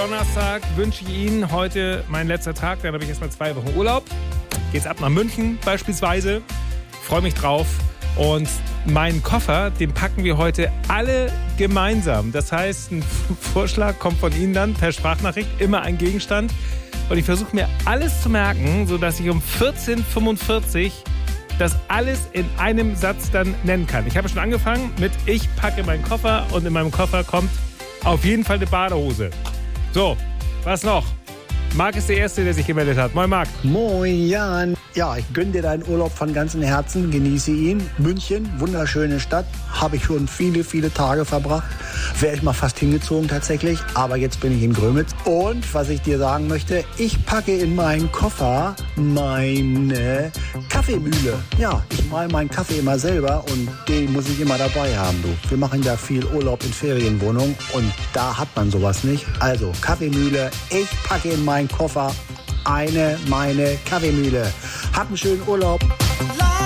Donnerstag wünsche ich Ihnen heute mein letzter Tag. Dann habe ich erstmal 2 Wochen Urlaub. Geht's ab nach München beispielsweise. Freue mich drauf. Und meinen Koffer, den packen wir heute alle gemeinsam. Das heißt, ein Vorschlag kommt von Ihnen dann per Sprachnachricht, immer ein Gegenstand. Und ich versuche mir alles zu merken, sodass ich um 14:45 Uhr das alles in einem Satz dann nennen kann. Ich habe schon angefangen mit ich packe meinen Koffer und in meinem Koffer kommt auf jeden Fall eine Badehose. So, was noch? Marc ist der Erste, der sich gemeldet hat. Moin Marc. Moin Jan. Ja, ich gönne dir deinen Urlaub von ganzem Herzen, genieße ihn. München, wunderschöne Stadt, habe ich schon viele, viele Tage verbracht. Wäre ich mal fast hingezogen tatsächlich, aber jetzt bin ich in Grömitz. Und was ich dir sagen möchte, ich packe in meinen Koffer meine Kaffeemühle. Ja, ich mache meinen Kaffee immer selber und den muss ich immer dabei haben, du. Wir machen ja viel Urlaub in Ferienwohnungen und da hat man sowas nicht. Also Kaffeemühle, ich packe in meinen Koffer meine Kaffeemühle. Habt einen schönen Urlaub.